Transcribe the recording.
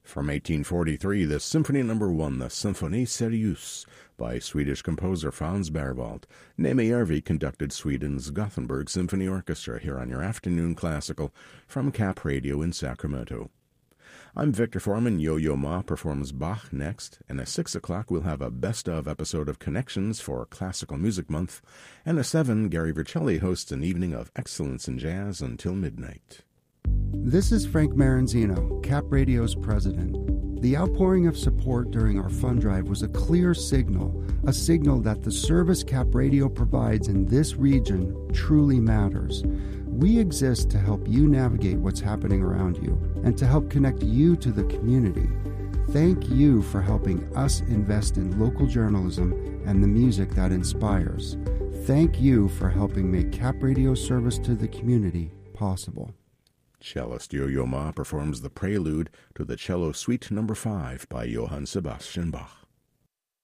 From 1843, the Symphony No. 1, the Symphonie Sérieuse, by Swedish composer Franz Berwald. Némé Järvi conducted Sweden's Gothenburg Symphony Orchestra here on your Afternoon Classical from Cap Radio in Sacramento. I'm Victor Foreman. Yo-Yo Ma performs Bach next, and at 6 o'clock we'll have a best-of episode of Connections for Classical Music Month, and at 7, Gary Vercelli hosts an evening of excellence in jazz until midnight. This is Frank Maranzino, Cap Radio's president. The outpouring of support during our fund drive was a clear signal, a signal that the service Cap Radio provides in this region truly matters. We exist to help you navigate what's happening around you and to help connect you to the community. Thank you for helping us invest in local journalism and the music that inspires. Thank you for helping make Cap Radio's service to the community possible. Cellist Yo-Yo Ma performs the prelude to the Cello Suite No. 5 by Johann Sebastian Bach.